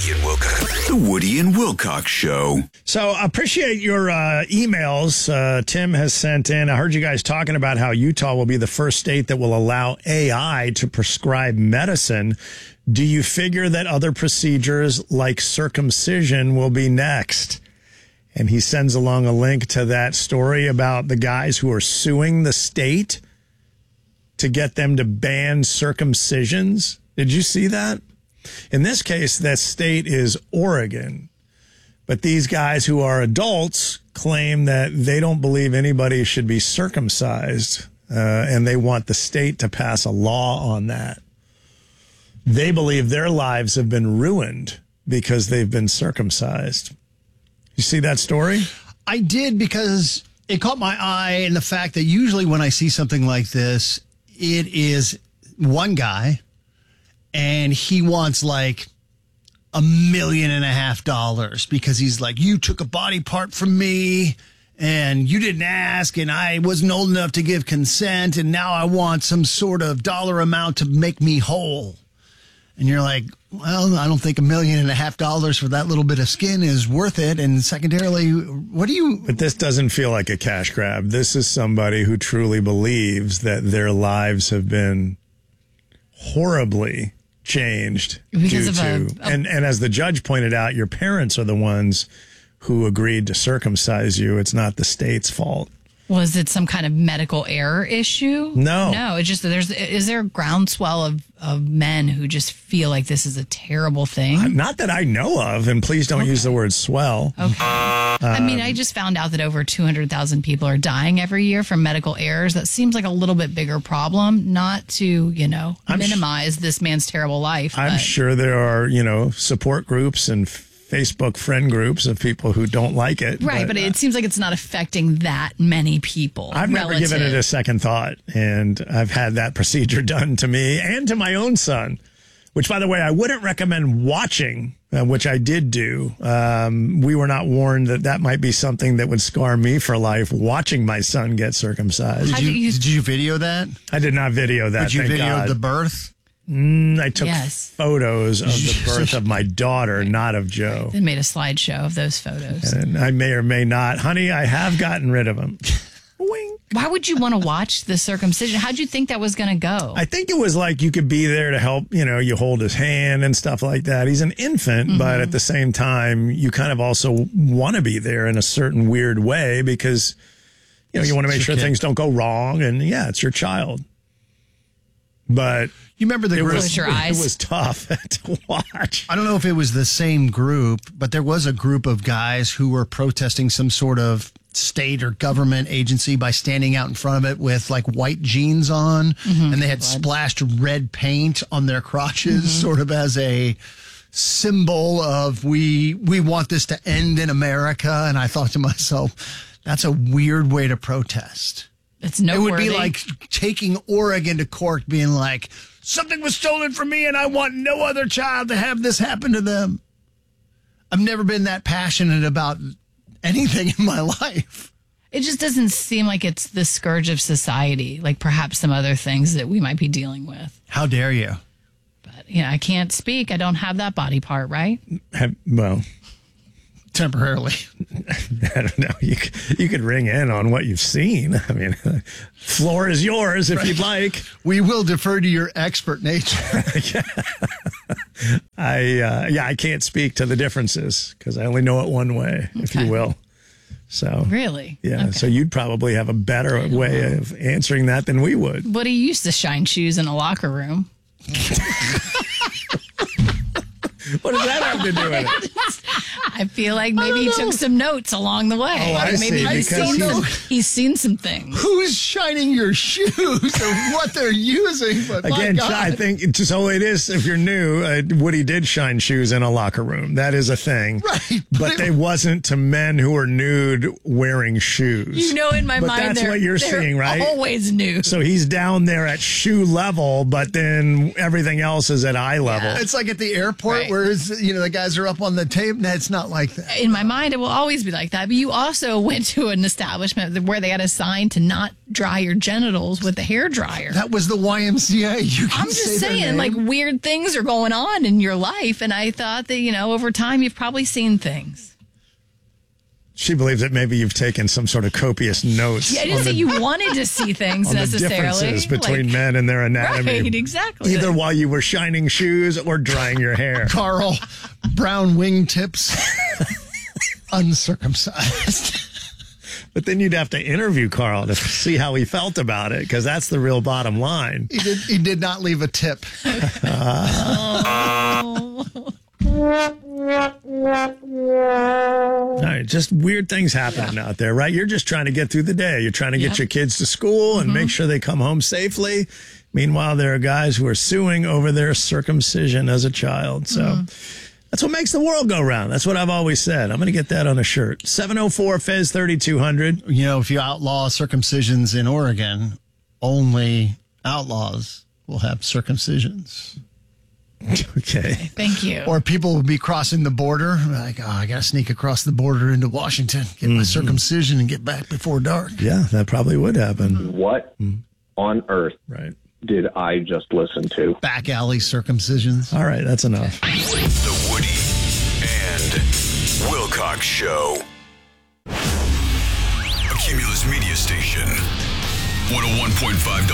Woody and Wilcox. The Woody and Wilcox Show. So appreciate your emails Tim has sent in. I heard you guys talking about how Utah will be the first state that will allow AI to prescribe medicine. Do you figure that other procedures like circumcision will be next? And he sends along a link to that story about the guys who are suing the state to get them to ban circumcisions. Did you see that? In this case, that state is Oregon. But these guys who are adults claim that they don't believe anybody should be circumcised, and they want the state to pass a law on that. They believe their lives have been ruined because they've been circumcised. You see that story? I did, because it caught my eye in the fact that usually when I see something like this, it is one guy and he wants like $1.5 million because he's like, you took a body part from me and you didn't ask and I wasn't old enough to give consent and now I want some sort of dollar amount to make me whole. And you're like, well, I don't think $1.5 million for that little bit of skin is worth it. And secondarily, what do you... But this doesn't feel like a cash grab. This is somebody who truly believes that their lives have been horribly changed because due to... And as the judge pointed out, your parents are the ones who agreed to circumcise you. It's not the state's fault. Was it some kind of medical error issue? No. It's just is there a groundswell of men who just feel like this is a terrible thing? Not that I know of, and please don't use the word swell. Okay. I mean, I just found out that over 200,000 people are dying every year from medical errors. That seems like a little bit bigger problem, not to, minimize this man's terrible life. I'm sure there are, support groups and Facebook friend groups of people who don't like it. Right, but it seems like it's not affecting that many people. I've never given it a second thought, and I've had that procedure done to me and to my own son, which, by the way, I wouldn't recommend watching, which I did do. We were not warned that might be something that would scar me for life, watching my son get circumcised. Did you video that? I did not video that, Did you thank video God. the birth? I took photos of the birth of my daughter, not of Joe. They made a slideshow of those photos. And I may or may not. Honey, I have gotten rid of them. Wink. Why would you want to watch the circumcision? How'd you think that was going to go? I think it was like you could be there to help, you hold his hand and stuff like that. He's an infant, but at the same time, you kind of also want to be there in a certain weird way because, you want to make sure things don't go wrong. And it's your child. But you remember the group? Close your eyes. It was tough to watch. I don't know if it was the same group, but there was a group of guys who were protesting some sort of state or government agency by standing out in front of it with like white jeans on, and they had splashed red paint on their crotches, sort of as a symbol of we want this to end in America. And I thought to myself, that's a weird way to protest. It's noteworthy. It would be like taking Oregon to court, being like, something was stolen from me and I want no other child to have this happen to them. I've never been that passionate about anything in my life. It just doesn't seem like it's the scourge of society, like perhaps some other things that we might be dealing with. How dare you? But, I can't speak. I don't have that body part, right? Temporarily. I don't know. You could ring in on what you've seen. I mean, floor is yours if you'd like. We will defer to your expert nature. I can't speak to the differences because I only know it one way, if you will. So really, So you'd probably have a better way of answering that than we would. But he used to shine shoes in a locker room. What does that have to do with it? I feel like maybe he took some notes along the way. Oh, I see. He's seen some things. Who's shining your shoes or what they're using? But again, I think so. It is. If you're new, Woody did shine shoes in a locker room. That is a thing, right? But they wasn't to men who are nude wearing shoes. In my mind, that's what you're seeing, right? Always nude. So he's down there at shoe level, but then everything else is at eye level. It's like at the airport where whereas, the guys are up on the table. No, it's not like that. In my mind, it will always be like that. But you also went to an establishment where they had a sign to not dry your genitals with a hairdryer. That was the YMCA. I'm just saying, like, weird things are going on in your life. And I thought that, over time, you've probably seen things. She believes that maybe you've taken some sort of copious notes. Yeah, I didn't say you wanted to see things on necessarily. The differences between men and their anatomy. Right, exactly. Either while you were shining shoes or drying your hair. Carl, brown wingtips, uncircumcised. But then you'd have to interview Carl to see how he felt about it, because that's the real bottom line. He did not leave a tip. All right, just weird things happening out there, right? You're just trying to get through the day. You're trying to get your kids to school and make sure they come home safely. Meanwhile, there are guys who are suing over their circumcision as a child. So that's what makes the world go round. That's what I've always said. I'm going to get that on a shirt. 704 Fez 3200. If you outlaw circumcisions in Oregon, only outlaws will have circumcisions. Okay. Thank you. Or people will be crossing the border. Like, I got to sneak across the border into Washington, get my circumcision, and get back before dark. Yeah, that probably would happen. What on earth did I just listen to? Back alley circumcisions. All right, that's enough. The Woody and Wilcox Show. A Cumulus Media Station. 101.5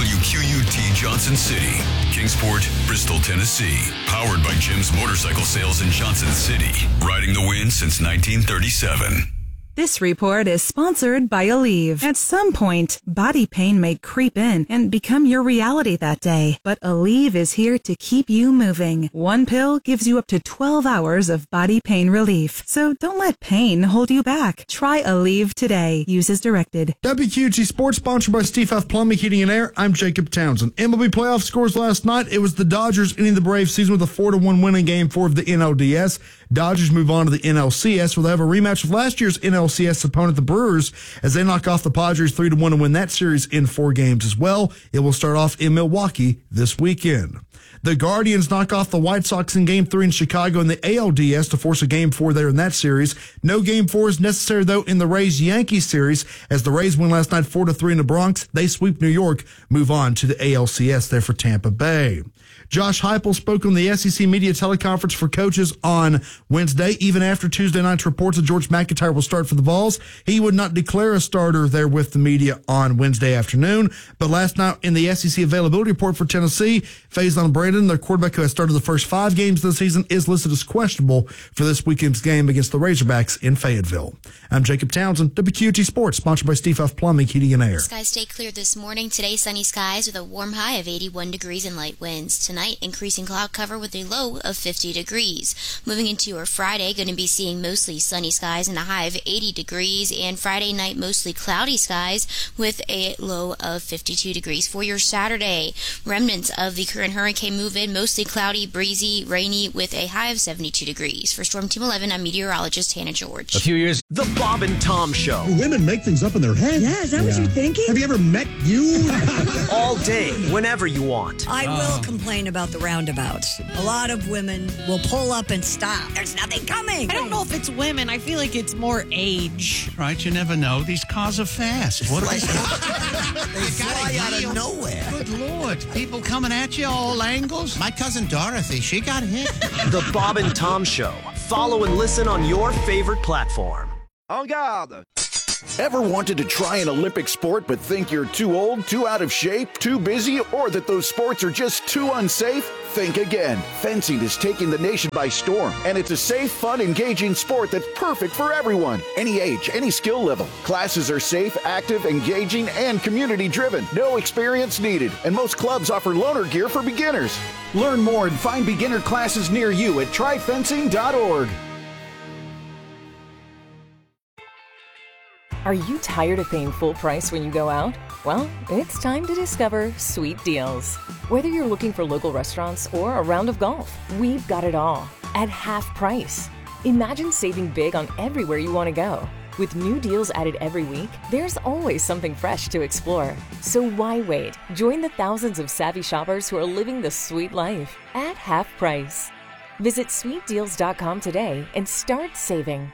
WQUT Johnson City, Kingsport, Bristol, Tennessee. Powered by Jim's Motorcycle Sales in Johnson City. Riding the wind since 1937. This report is sponsored by Aleve. At some point, body pain may creep in and become your reality that day. But Aleve is here to keep you moving. One pill gives you up to 12 hours of body pain relief. So don't let pain hold you back. Try Aleve today. Use as directed. WQG Sports, sponsored by Steve Huff Plumbing, Heating, and Air. I'm Jacob Townsend. MLB playoff scores last night. It was the Dodgers ending the Braves season with a 4-1 win in Game 4 of the NLDS. Dodgers move on to the NLCS, where they have a rematch of last year's NLCS opponent, the Brewers, as they knock off the Padres 3-1 and win that series in 4 games as well. It will start off in Milwaukee this weekend. The Guardians knock off the White Sox in Game 3 in Chicago in the ALDS to force a Game 4 there in that series. No Game 4 is necessary, though, in the Rays-Yankees series, as the Rays win last night 4-3 in the Bronx. They sweep New York, move on to the ALCS there for Tampa Bay. Josh Heupel spoke on the SEC media teleconference for coaches on Wednesday, even after Tuesday night's reports that George McIntyre will start for the Vols. He would not declare a starter there with the media on Wednesday afternoon. But last night in the SEC availability report for Tennessee, Faison Brandon, their quarterback who has started the first 5 games of the season, is listed as questionable for this weekend's game against the Razorbacks in Fayetteville. I'm Jacob Townsend, WQG Sports, sponsored by Steve Huff Plumbing, Heating, and Air. Skies stay clear this morning. Today, sunny skies with a warm high of 81 degrees and light winds. Tonight, increasing cloud cover with a low of 50 degrees. Moving into your Friday, going to be seeing mostly sunny skies and a high of 80 degrees. And Friday night, mostly cloudy skies with a low of 52 degrees. For your Saturday, remnants of the current hurricane move in, mostly cloudy, breezy, rainy with a high of 72 degrees. For Storm Team 11, I'm meteorologist Hannah George. A few years. The Bob and Tom Show. Women make things up in their head. Yeah, is that what you're thinking? Have you ever met you? All day, whenever you want. I will complain about the roundabouts. A lot of women will pull up and stop. There's nothing coming. I don't know if it's women. I feel like it's more age. Right, you never know. These cars are fast. What are they? They fly out of nowhere. Good Lord. People coming at you all angles. My cousin Dorothy, she got hit. The Bob and Tom Show. Follow and listen on your favorite platform. En garde. Ever wanted to try an Olympic sport but think you're too old, too out of shape, too busy, or that those sports are just too unsafe? Think again. Fencing is taking the nation by storm, and it's a safe, fun, engaging sport that's perfect for everyone. Any age, any skill level. Classes are safe, active, engaging, and community-driven. No experience needed, and most clubs offer loaner gear for beginners. Learn more and find beginner classes near you at tryfencing.org. Are you tired of paying full price when you go out? Well, it's time to discover Sweet Deals. Whether you're looking for local restaurants or a round of golf, we've got it all at half price. Imagine saving big on everywhere you want to go. With new deals added every week, there's always something fresh to explore. So why wait? Join the thousands of savvy shoppers who are living the sweet life at half price. Visit sweetdeals.com today and start saving.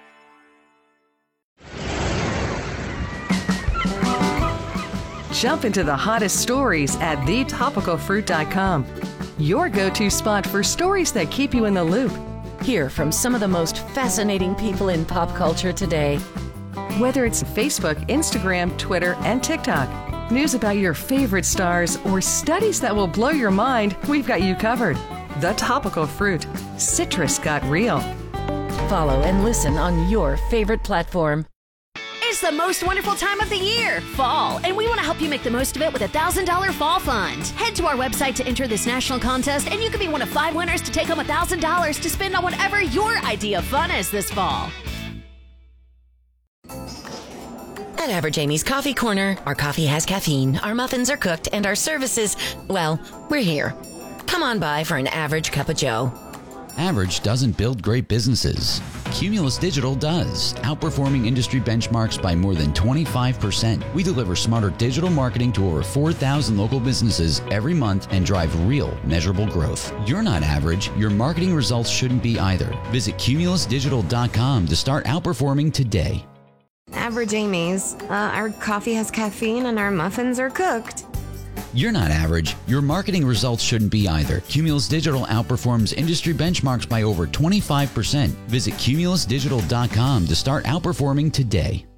Jump into the hottest stories at thetopicalfruit.com. Your go-to spot for stories that keep you in the loop. Hear from some of the most fascinating people in pop culture today. Whether it's Facebook, Instagram, Twitter, and TikTok, news about your favorite stars, or studies that will blow your mind, we've got you covered. The Topical Fruit. Citrus got real. Follow and listen on your favorite platform. It's the most wonderful time of the year, fall, and we want to help you make the most of it with a $1,000 fall fund. Head to our website to enter this national contest, and you can be one of 5 winners to take home $1,000 to spend on whatever your idea of fun is this fall. At Average Amy's Coffee Corner, our coffee has caffeine, our muffins are cooked, and our services, well, we're here. Come on by for an average cup of joe. Average doesn't build great businesses. Cumulus Digital does, outperforming industry benchmarks by more than 25%. We deliver smarter digital marketing to over 4,000 local businesses every month and drive real, measurable growth. You're not average. Your marketing results shouldn't be either. Visit cumulusdigital.com to start outperforming today. Average Amy's. Our coffee has caffeine and our muffins are cooked. You're not average. Your marketing results shouldn't be either. Cumulus Digital outperforms industry benchmarks by over 25%. Visit cumulusdigital.com to start outperforming today.